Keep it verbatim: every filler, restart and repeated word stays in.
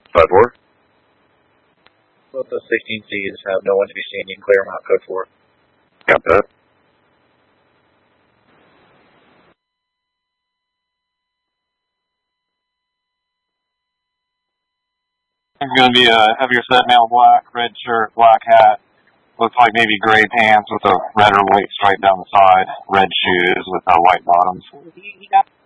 five four. Both those sixteen C's have no one to be seen. You can clear them out, code four. Copy that. It's going to be a heavier set male, black, red shirt, black hat. Looks like maybe gray pants with a red or white stripe down the side. Red shoes with uh, white bottoms. He, he got